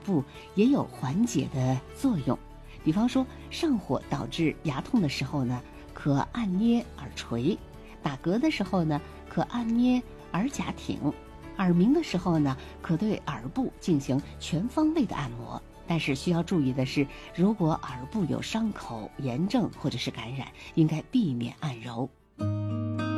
部也有缓解的作用。比方说上火导致牙痛的时候呢，可按捏耳垂；打嗝的时候呢，可按捏耳甲挺；耳鸣的时候呢，可对耳部进行全方位的按摩。但是需要注意的是，如果耳部有伤口、炎症或者是感染，应该避免按揉。